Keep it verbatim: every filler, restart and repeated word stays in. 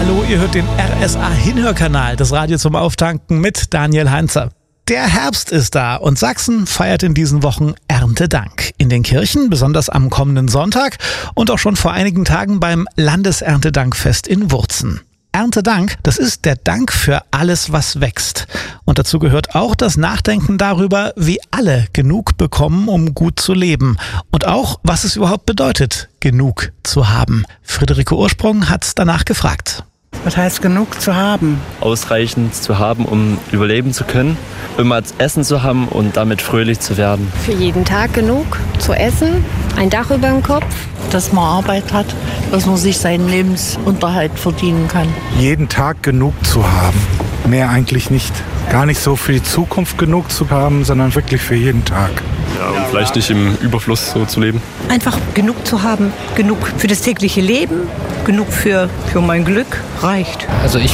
Hallo, ihr hört den R S A-Hinhörkanal, das Radio zum Auftanken mit Daniel Heinzer. Der Herbst ist da und Sachsen feiert in diesen Wochen Erntedank. In den Kirchen, besonders am kommenden Sonntag und auch schon vor einigen Tagen beim Landeserntedankfest in Wurzen. Erntedank, das ist der Dank für alles, was wächst. Und dazu gehört auch das Nachdenken darüber, wie alle genug bekommen, um gut zu leben. Und auch, was es überhaupt bedeutet, genug zu haben. Friederike Ursprung hat's danach gefragt. Was heißt genug zu haben? Ausreichend zu haben, um überleben zu können, immer Essen zu haben und damit fröhlich zu werden. Für jeden Tag genug zu essen, ein Dach über dem Kopf. Dass man Arbeit hat, dass man sich seinen Lebensunterhalt verdienen kann. Jeden Tag genug zu haben, mehr eigentlich nicht. Gar nicht so für die Zukunft genug zu haben, sondern wirklich für jeden Tag. Ja, und vielleicht nicht im Überfluss so zu leben. Einfach genug zu haben, genug für das tägliche Leben, genug für, für mein Glück reicht. Also ich